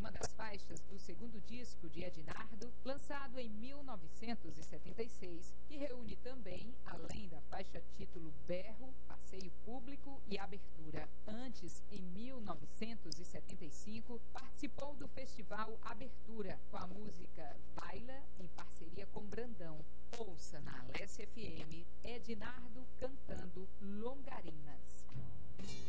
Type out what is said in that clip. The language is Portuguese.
uma das faixas do segundo disco de Ednardo, lançado em 1976, que reúne também, além da faixa título Berro, Passeio Público e Abertura. Antes, em 1975, participou do festival Abertura, com a música Baila, em parceria com Brandão. Ouça na Alessia FM, Ednardo